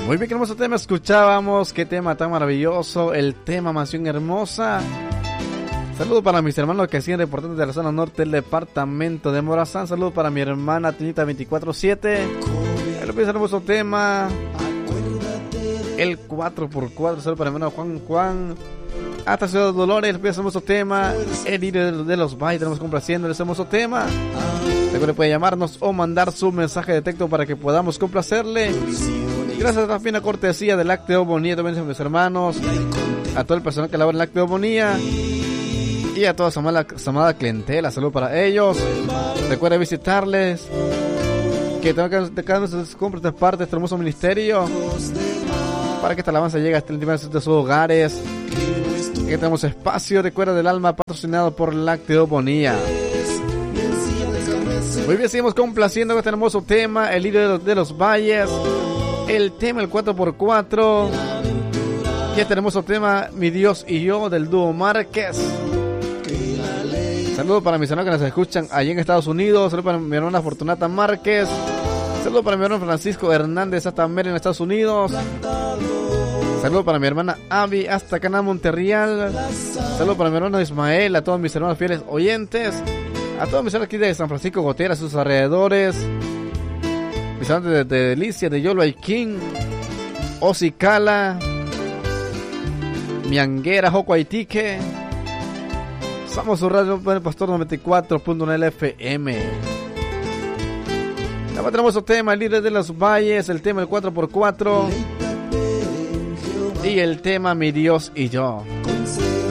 Muy bien, qué hermoso tema escuchábamos, qué tema tan maravilloso, el tema Mansión Hermosa. Saludos para mis hermanos que siguen reportando de la zona norte del departamento de Morazán. Saludos para mi hermana Tinita 24/7. El hermoso tema, el 4x4. Saludos para mi hermano Juan. Hasta Ciudad de Dolores, el hermoso tema, el líder de los Valles, tenemos complaciendo el hermoso tema. Recuerde, puede llamarnos o mandar su mensaje de texto para que podamos complacerle. Gracias a la fina cortesía de Lácteo Bonía, también a mis hermanos, a todo el personal que labora en Lácteo Bonía y a toda su amada clientela. Saludos para ellos. Recuerde visitarles, que cada vez se compra esta parte de este hermoso ministerio para que esta alabanza llegue hasta el último de sus hogares. Que tenemos espacio de Cuerda del Alma patrocinado por Lácteo Bonía. Muy bien, seguimos complaciendo con este hermoso tema, el líder de los Valles, el tema el 4x4 y este hermoso tema Mi Dios y Yo del dúo Márquez. Saludos para mis hermanos que nos escuchan allí en Estados Unidos. Saludos para mi hermana Fortunata Márquez. Saludos para mi hermano Francisco Hernández hasta Mérida en Estados Unidos. Saludos para mi hermana Abby hasta Caná, Monterreal. Saludos para mi hermano Ismael, a todos mis hermanos fieles oyentes, a todos mis hermanos aquí de San Francisco Gotera, a sus alrededores, mis hermanos de Delicia, de Yolo King, Osicala, Mianguera, Joco Aitique. Somos su radio Pastor 94.1 FM. Ahora tenemos otro tema, el líder de los Valles, el tema el 4x4 y el tema Mi Dios y Yo.